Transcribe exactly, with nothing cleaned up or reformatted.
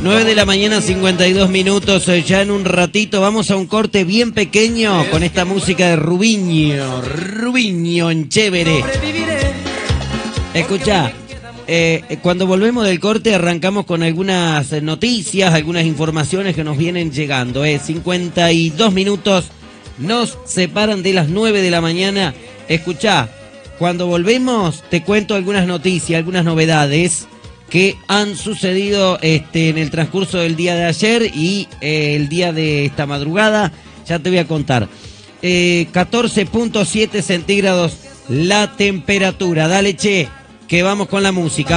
nueve de la mañana, cincuenta y dos minutos. Ya en un ratito vamos a un corte bien pequeño con esta música de Rubiño. Rubiño en chévere. Escuchá, eh, cuando volvemos del corte arrancamos con algunas noticias, algunas informaciones que nos vienen llegando. Eh. cincuenta y dos minutos nos separan de las nueve de la mañana. Escuchá, cuando volvemos te cuento algunas noticias, algunas novedades que han sucedido este, en el transcurso del día de ayer y eh, el día de esta madrugada. Ya te voy a contar. Eh, catorce punto siete centígrados la temperatura. Dale, che, que vamos con la música.